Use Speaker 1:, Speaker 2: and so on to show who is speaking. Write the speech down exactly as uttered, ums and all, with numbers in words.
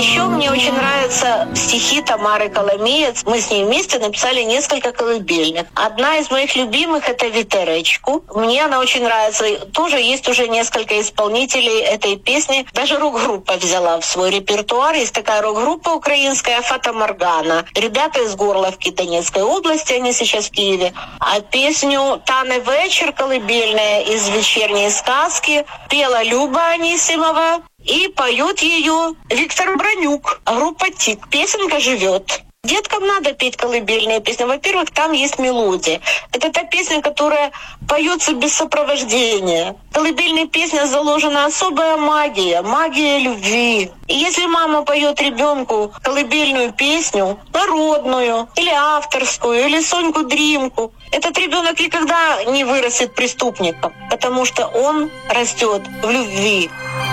Speaker 1: Еще мне очень нравятся стихи Тамары Коломеец. Мы с ней вместе написали несколько колыбельных. Одна из моих любимых — это «Вітеречку». Мне она очень нравится. Тоже есть уже несколько исполнителей этой песни. Даже рок-группа взяла в свой репертуар. Есть такая рок-группа украинская «Фата Моргана». Ребята из Горловки Донецкой области, они сейчас в Киеве. А песню «Тане вечер» колыбельная из «Вечерней сказки» пела Люба Анисимова. И поет ее Виктор Бронюк, группа «Тик». Песенка живет. Деткам надо петь колыбельные песни. Во-первых, там есть мелодия. Это та песня, которая поется без сопровождения. В колыбельной песне заложена особая магия, магия любви. И если мама поет ребенку колыбельную песню, народную, или авторскую, или Соньку Дримку, этот ребенок никогда не вырастет преступником, потому что он растет в любви.